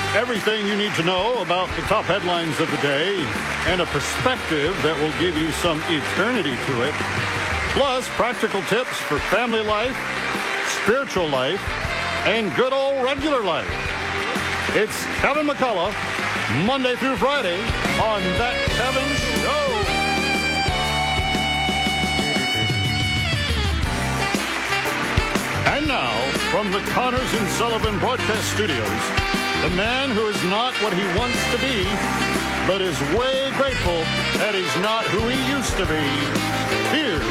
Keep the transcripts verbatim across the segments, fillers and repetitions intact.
Everything you need to know about the top headlines of the day and a perspective that will give you some eternity to it. Plus, practical tips for family life, spiritual life, and good old regular life. It's Kevin McCullough, Monday through Friday on That Kevin Show. And now, from the Connors and Sullivan Broadcast Studios, the man who is not what he wants to be, but is way grateful that he's not who he used to be. Here's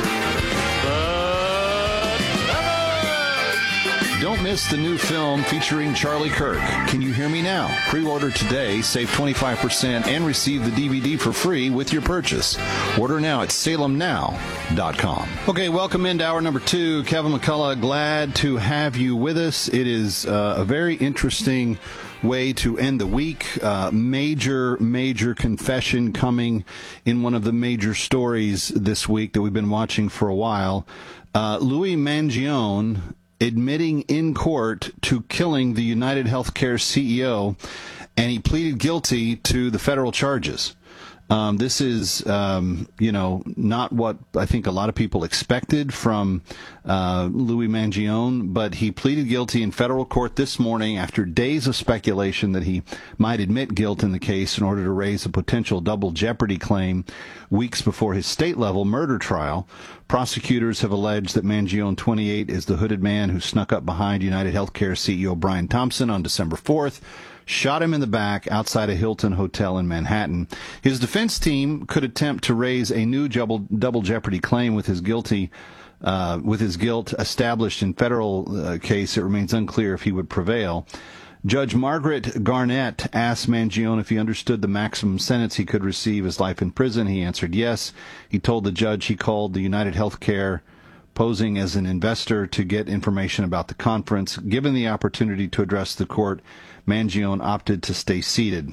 the Kevin! Don't miss the new film featuring Charlie Kirk. Can You Hear Me Now? Pre-order today, save twenty-five percent, and receive the D V D for free with your purchase. Order now at salem now dot com. Okay, welcome into hour number two. Kevin McCullough, glad to have you with us. It is uh, a very interesting way to end the week. Uh, major, major confession coming in one of the major stories this week that we've been watching for a while. Uh, Louis Mangione admitting in court to killing the United Healthcare C E O, and he pleaded guilty to the federal charges. Um, this is, um, you know, not what I think a lot of people expected from uh, Louis Mangione, but he pleaded guilty in federal court this morning after days of speculation that he might admit guilt in the case in order to raise a potential double jeopardy claim weeks before his state-level murder trial. Prosecutors have alleged that Mangione, twenty-eight, is the hooded man who snuck up behind United Healthcare C E O Brian Thompson on December fourth, shot him in the back outside a Hilton hotel in Manhattan. His defense team could attempt to raise a new double, double jeopardy claim with his guilty, uh, with his guilt established in federal uh, case. It remains unclear if he would prevail. Judge Margaret Garnett asked Mangione if he understood the maximum sentence he could receive as life in prison. He answered yes. He told the judge he called the United Healthcare posing as an investor to get information about the conference. Given the opportunity to address the court, Mangione opted to stay seated.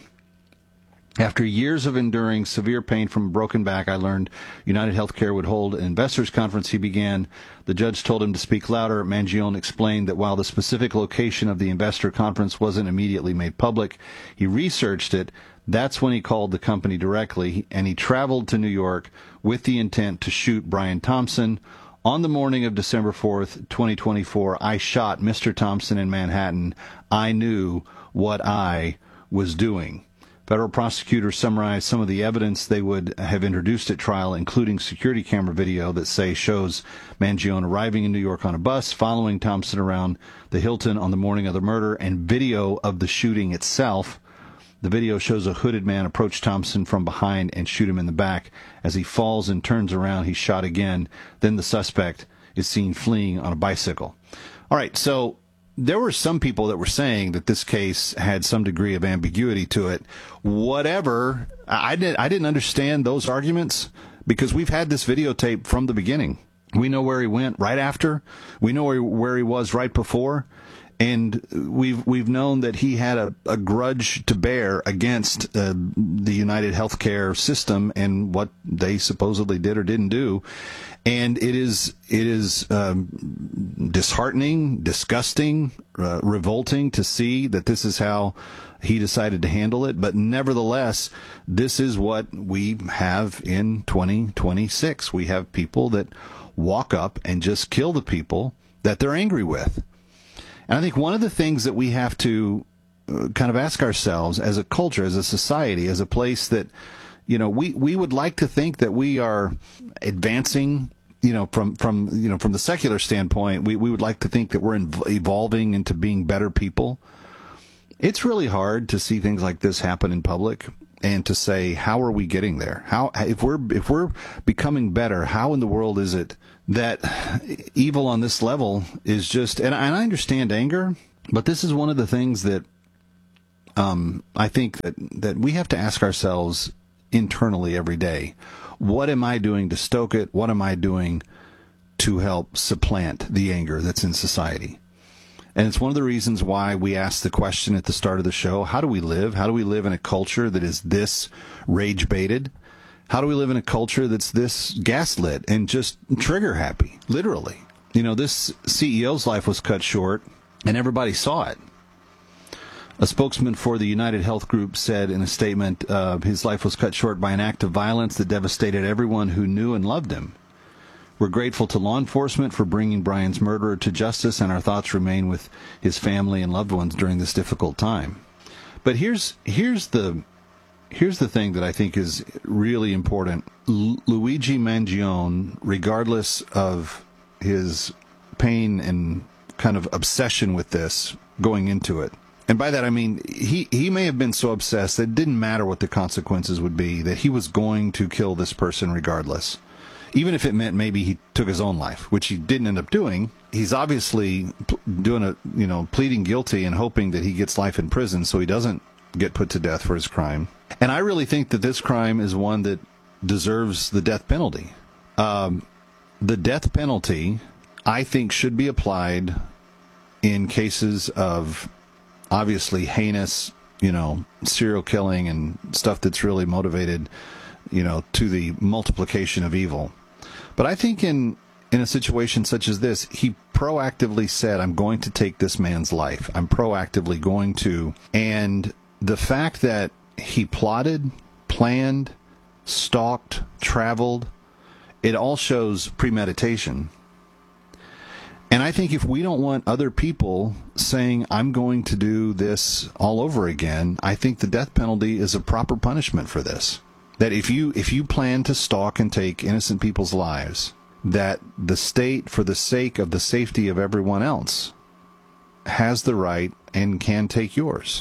After years of enduring severe pain from a broken back, I learned United Healthcare would hold an investors conference, he began. The judge told him to speak louder. Mangione explained that while the specific location of the investor conference wasn't immediately made public, he researched it. That's when he called the company directly, and he traveled to New York with the intent to shoot Brian Thompson. On the morning of December fourth, twenty twenty-four, I shot Mister Thompson in Manhattan. I knew what I was doing. Federal prosecutors summarized some of the evidence they would have introduced at trial, including security camera video that say shows Mangione arriving in New York on a bus, following Thompson around the Hilton on the morning of the murder, and video of the shooting itself. The video shows a hooded man approach Thompson from behind and shoot him in the back. As he falls and turns around, he's shot again. Then the suspect is seen fleeing on a bicycle. All right, so there were some people that were saying that this case had some degree of ambiguity to it. Whatever, I didn't, I didn't understand those arguments because we've had this videotape from the beginning. We know where he went right after. We know where, where he was right before. And we've we've known that he had a, a grudge to bear against uh, the United Healthcare system and what they supposedly did or didn't do. And it is it is um, disheartening, disgusting, uh, revolting to see that this is how he decided to handle it. But nevertheless, this is what we have in twenty twenty-six. We have people that walk up and just kill the people that they're angry with. And I think one of the things that we have to uh, kind of ask ourselves as a culture, as a society, as a place that, you know, we, we would like to think that we are advancing, you know, from, from, you know, from the secular standpoint, we, we would like to think that we're inv- evolving into being better people. It's really hard to see things like this happen in public and to say, how are we getting there? How, if we're, if we're becoming better, how in the world is it that evil on this level is just, and I, and I understand anger, but this is one of the things that um, I think that, that we have to ask ourselves internally every day. What am I doing to stoke it? What am I doing to help supplant the anger that's in society? And it's one of the reasons why we asked the question at the start of the show, how do we live? How do we live in a culture that is this rage-baited? How do we live in a culture that's this gaslit and just trigger happy, literally? You know, this C E O's life was cut short, and everybody saw it. A spokesman for the United Health Group said in a statement, uh, his life was cut short by an act of violence that devastated everyone who knew and loved him. We're grateful to law enforcement for bringing Brian's murderer to justice, and our thoughts remain with his family and loved ones during this difficult time. But here's here's the here's the thing that I think is really important. L- Luigi Mangione, regardless of his pain and kind of obsession with this going into it, and by that I mean he, he may have been so obsessed that it didn't matter what the consequences would be, that he was going to kill this person regardless. Even if it meant maybe he took his own life, which he didn't end up doing. He's obviously doing a, you know, pleading guilty and hoping that he gets life in prison so he doesn't get put to death for his crime. And I really think that this crime is one that deserves the death penalty. Um, the death penalty, I think, should be applied in cases of obviously heinous, you know, serial killing and stuff that's really motivated, you know, to the multiplication of evil. But I think in, in a situation such as this, he proactively said, I'm going to take this man's life. I'm proactively going to. And the fact that he plotted, planned, stalked, traveled, it all shows premeditation. And I think if we don't want other people saying, I'm going to do this all over again, I think the death penalty is a proper punishment for this. That if you if you plan to stalk and take innocent people's lives, that the state, for the sake of the safety of everyone else, has the right and can take yours.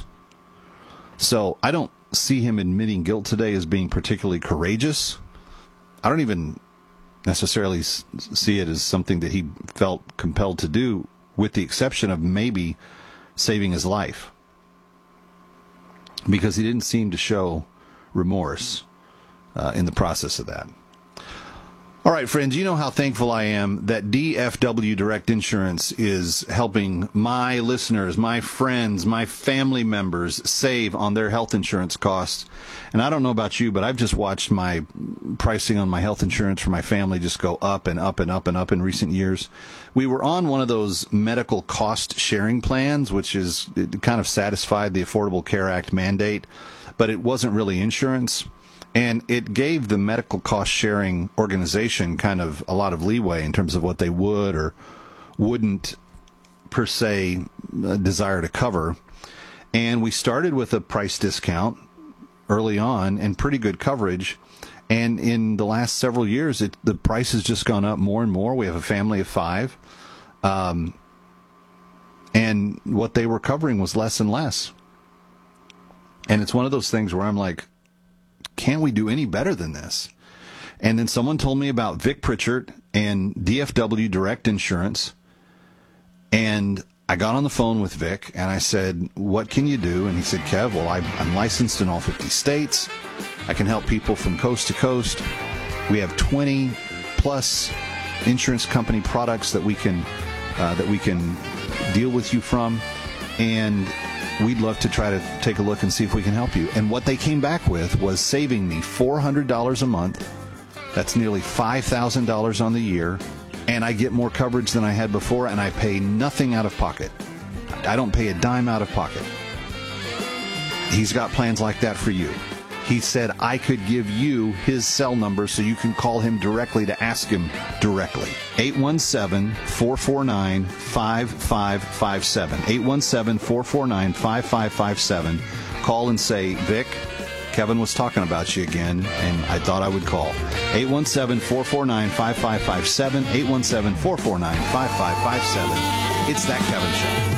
So I don't see him admitting guilt today as being particularly courageous. I don't even necessarily see it as something that he felt compelled to do, with the exception of maybe saving his life, because he didn't seem to show remorse Uh, in the process of that. All right, friends, you know how thankful I am that D F W Direct Insurance is helping my listeners, my friends, my family members save on their health insurance costs. And I don't know about you, but I've just watched my pricing on my health insurance for my family just go up and up and up and up in recent years. We were on one of those medical cost sharing plans, which is it kind of satisfied the Affordable Care Act mandate, but it wasn't really insurance. And it gave the medical cost sharing organization kind of a lot of leeway in terms of what they would or wouldn't per se uh, desire to cover. And we started with a price discount early on and pretty good coverage. And in the last several years, it, the price has just gone up more and more. We have a family of five. Um, and what they were covering was less and less. And it's one of those things where I'm like, can't we do any better than this? And then someone told me about Vic Pritchard and D F W Direct Insurance. And I got on the phone with Vic and I said, what can you do? And he said, Kev, well, I, I'm licensed in all fifty states. I can help people from coast to coast. We have twenty plus insurance company products that we can, uh, that we can deal with you from. And we'd love to try to take a look and see if we can help you. And what they came back with was saving me four hundred dollars a month. That's nearly five thousand dollars on the year. And I get more coverage than I had before, and I pay nothing out of pocket. I don't pay a dime out of pocket. He's got plans like that for you. He said I could give you his cell number so you can call him directly to ask him directly. eight one seven, four four nine, five five five seven. eight one seven, four four nine, five five five seven. Call and say, Vic, Kevin was talking about you again, and I thought I would call. eight one seven, four four nine, five five five seven. eight one seven, four four nine, five five five seven. It's That Kevin Show.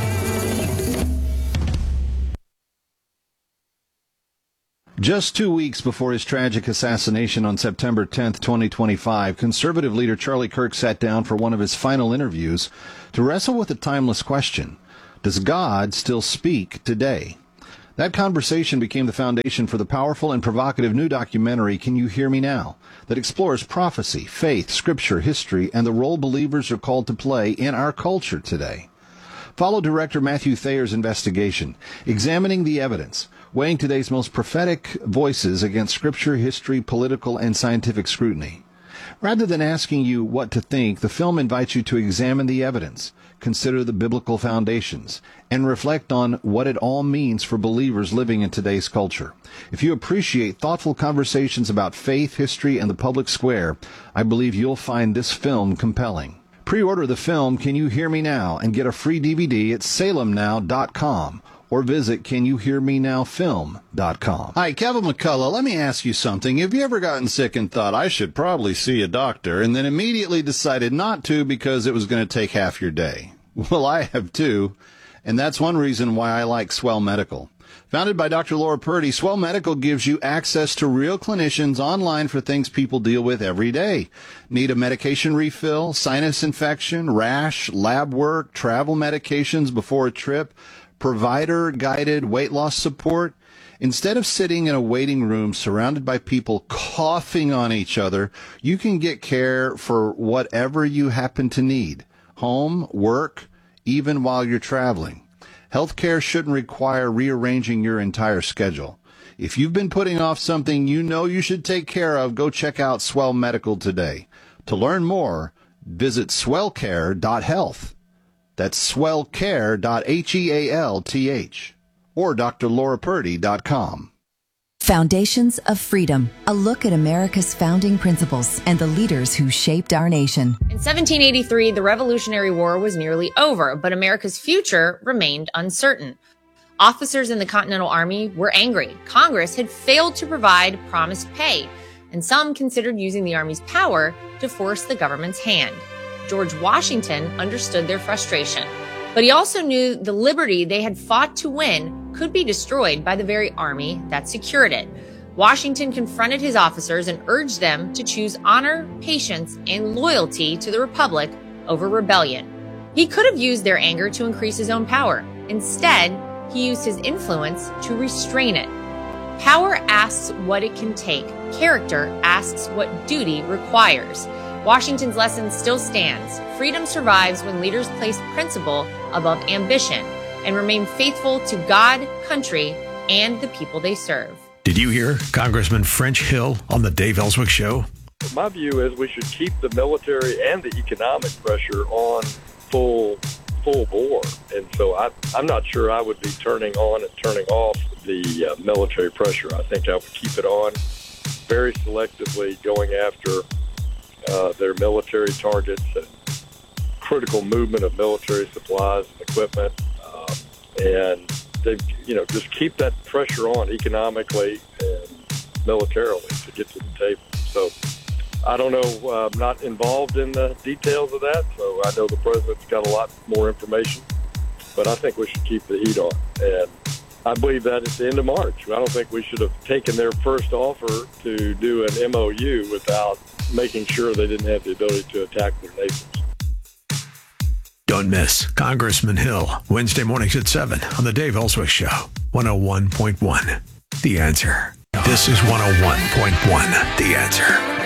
Just two weeks before his tragic assassination on September tenth, twenty twenty-five, conservative leader Charlie Kirk sat down for one of his final interviews to wrestle with a timeless question. Does God still speak today? That conversation became the foundation for the powerful and provocative new documentary, Can You Hear Me Now?, that explores prophecy, faith, scripture, history, and the role believers are called to play in our culture today. Follow director Matthew Thayer's investigation, examining the evidence, weighing today's most prophetic voices against scripture, history, political, and scientific scrutiny. Rather than asking you what to think, the film invites you to examine the evidence, consider the biblical foundations, and reflect on what it all means for believers living in today's culture. If you appreciate thoughtful conversations about faith, history, and the public square, I believe you'll find this film compelling. Pre-order the film Can You Hear Me Now and get a free D V D at salem now dot com or visit can you hear me now film dot com. Hi, Kevin McCullough. Let me ask you something. Have you ever gotten sick and thought, I should probably see a doctor, and then immediately decided not to because it was going to take half your day? Well, I have too, and that's one reason why I like Swell Medical. Founded by Doctor Laura Purdy, Swell Medical gives you access to real clinicians online for things people deal with every day. Need a medication refill, sinus infection, rash, lab work, travel medications before a trip, provider-guided weight loss support? Instead of sitting in a waiting room surrounded by people coughing on each other, you can get care for whatever you happen to need. Home, work, even while you're traveling. Healthcare shouldn't require rearranging your entire schedule. If you've been putting off something you know you should take care of, go check out Swell Medical today. To learn more, visit swell care dot health. That's swell care dot health or d r laura purdy dot com. Foundations of Freedom, a look at America's founding principles and the leaders who shaped our nation. In seventeen eighty-three, the Revolutionary War was nearly over, but America's future remained uncertain. Officers in the Continental Army were angry. Congress had failed to provide promised pay, and some considered using the Army's power to force the government's hand. George Washington understood their frustration, but he also knew the liberty they had fought to win could be destroyed by the very army that secured it. Washington confronted his officers and urged them to choose honor, patience, and loyalty to the Republic over rebellion. He could have used their anger to increase his own power. Instead, he used his influence to restrain it. Power asks what it can take. Character asks what duty requires. Washington's lesson still stands. Freedom survives when leaders place principle above ambition and remain faithful to God, country, and the people they serve. Did you hear Congressman French Hill on the Dave Ellswick Show? My view is we should keep the military and the economic pressure on full full bore. And so I, I'm not sure I would be turning on and turning off the uh, military pressure. I think I would keep it on very selectively, going after uh, their military targets and critical movement of military supplies and equipment. Uh, and they, you know, just keep that pressure on economically and militarily to get to the table. So I don't know. Uh, I'm not involved in the details of that, so I know the president's got a lot more information. But I think we should keep the heat on. And I believe that at the end of March. I don't think we should have taken their first offer to do an M O U without making sure they didn't have the ability to attack their neighbors. Don't miss Congressman Hill, Wednesday mornings at seven on the Dave Ellswick Show, one oh one point one. The Answer. This is one oh one point one. The Answer.